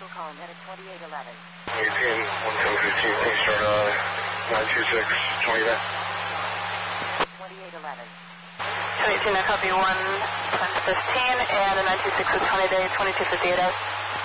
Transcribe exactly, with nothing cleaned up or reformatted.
local call medic twenty-eight eleven. eighteen, one seven fifteen, please start uh, nine two six, twenty day. twenty-eight eleven. two eighteen, I copy one fifteen, and a nine two six with twenty day, twenty-two fifty-eight.